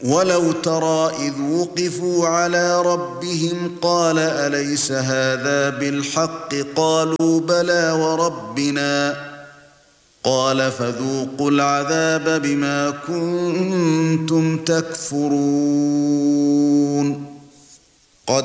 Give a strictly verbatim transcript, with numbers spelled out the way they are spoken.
وَلَوْ تَرَى إِذْ وُقِفُوا عَلَى رَبِّهِمْ قَالَ أَلَيْسَ هَذَا بِالْحَقِّ قَالُوا بَلَى وَرَبِّنَا قَالَ فَذُوقُوا الْعَذَابَ بِمَا كُنتُمْ تَكْفُرُونَ